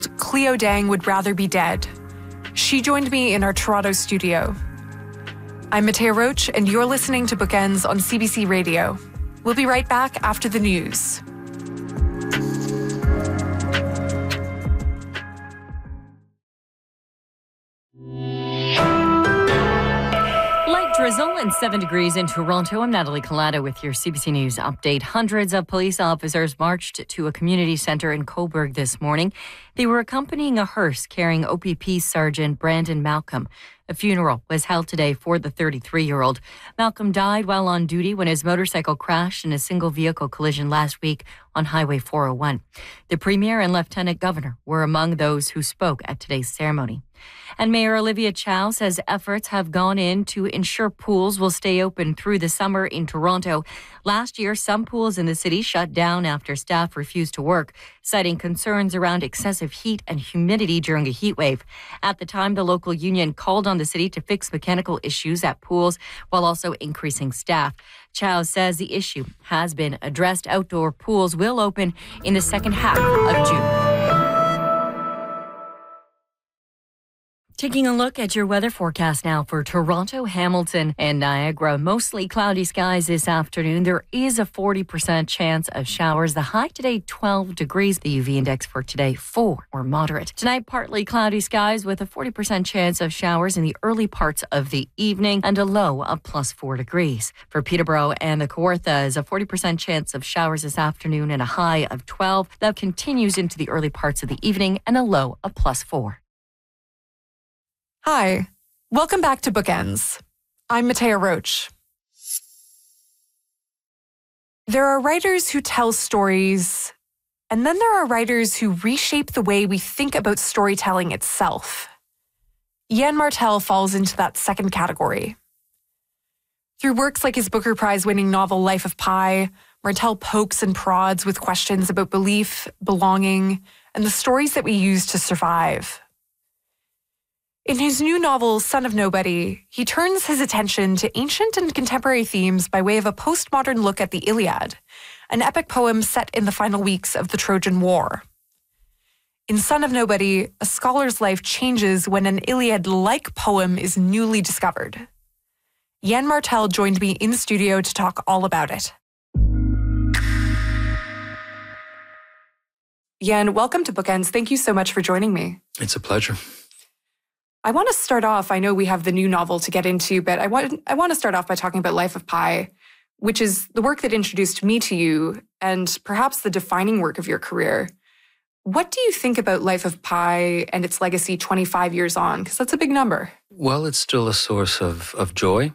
Cleo Dang would rather be dead. She joined me in our Toronto studio. I'm Matea Roach, and you're listening to Bookends on CBC Radio. We'll be right back after the news. Drizzle and 7 degrees in Toronto. I'm Natalie Collada with your CBC News update. Hundreds of police officers marched to a community centre in Cobourg this morning. They were accompanying a hearse carrying OPP Sergeant Brandon Malcolm. A funeral was held today for the 33-year-old. Malcolm died while on duty when his motorcycle crashed in a single-vehicle collision last week on Highway 401. The Premier and Lieutenant Governor were among those who spoke at today's ceremony. And Mayor Olivia Chow says efforts have gone in to ensure pools will stay open through the summer in Toronto. Last year, some pools in the city shut down after staff refused to work, citing concerns around excessive heat and humidity during a heat wave. At the time, the local union called on the city to fix mechanical issues at pools while also increasing staff. Chow says the issue has been addressed. Outdoor pools will open in the second half of June. Taking a look at your weather forecast now for Toronto, Hamilton, and Niagara. Mostly cloudy skies this afternoon. There is a 40% chance of showers. The high today, 12 degrees. The UV index for today, 4 or moderate. Tonight, partly cloudy skies with a 40% chance of showers in the early parts of the evening and a low of +4 degrees. For Peterborough and the Kawarthas, a 40% chance of showers this afternoon and a high of 12. That continues into the early parts of the evening and a low of +4. Hi, welcome back to Bookends. I'm Matea Roach. There are writers who tell stories, and then there are writers who reshape the way we think about storytelling itself. Yann Martel falls into that second category. Through works like his Booker Prize-winning novel Life of Pi, Martel pokes and prods with questions about belief, belonging, and the stories that we use to survive. In his new novel, Son of Nobody, he turns his attention to ancient and contemporary themes by way of a postmodern look at the Iliad, an epic poem set in the final weeks of the Trojan War. In Son of Nobody, a scholar's life changes when an Iliad-like poem is newly discovered. Yann Martel joined me in the studio to talk all about it. Yann, welcome to Bookends. Thank you so much for joining me. It's a pleasure. I want to start off, I know we have the new novel to get into, but I want to start off by talking about Life of Pi, which is the work that introduced me to you and perhaps the defining work of your career. What do you think about Life of Pi and its legacy 25 years on? Because that's a big number. Well, it's still a source of joy.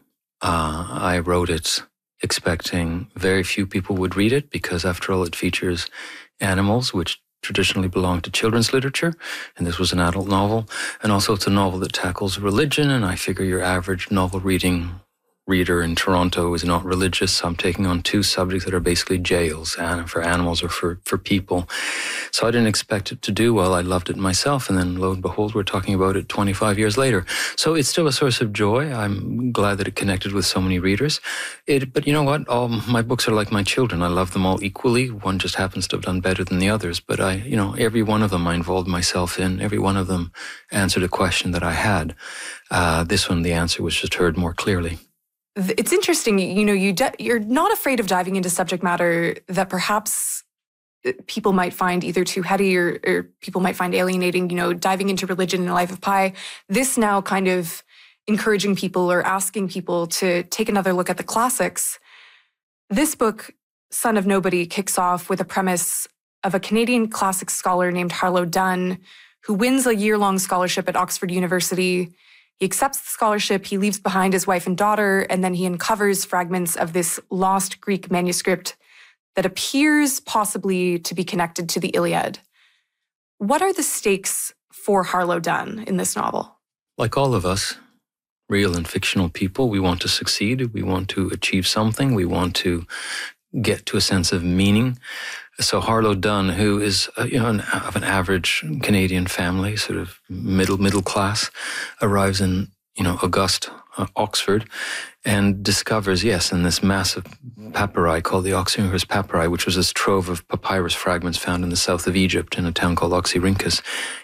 I wrote it expecting very few people would read it because, after all, it features animals, which traditionally belong to children's literature, and this was an adult novel. And also it's a novel that tackles religion, and I figure your average novel reading reader in Toronto is not religious, so I'm taking on two subjects that are basically jails, for animals or for people. So I didn't expect it to do well. I loved it myself, and then lo and behold, we're talking about it 25 years later. So it's still a source of joy. I'm glad that it connected with so many readers. But you know what? All my books are like my children. I love them all equally. One just happens to have done better than the others. But every one of them I involved myself in. Every one of them answered a question that I had. This one, the answer was just heard more clearly. It's interesting, you're not afraid of diving into subject matter that perhaps people might find either too heady or people might find alienating, diving into religion in Life of Pi. This now kind of encouraging people or asking people to take another look at the classics. This book, Son of Nobody, kicks off with a premise of a Canadian classics scholar named Harlow Dunn, who wins a year-long scholarship at Oxford University. He accepts the scholarship, he leaves behind his wife and daughter, and then he uncovers fragments of this lost Greek manuscript that appears possibly to be connected to the Iliad. What are the stakes for Harlow Dunn in this novel? Like all of us, real and fictional people, we want to succeed, we want to achieve something, we want to get to a sense of meaning. So Harlow Dunn, who is of an average Canadian family, sort of middle class, arrives in august Oxford and discovers, in this massive papyri called the Oxyrhynchus papyri, which was this trove of papyrus fragments found in the south of Egypt in a town called Oxyrhynchus.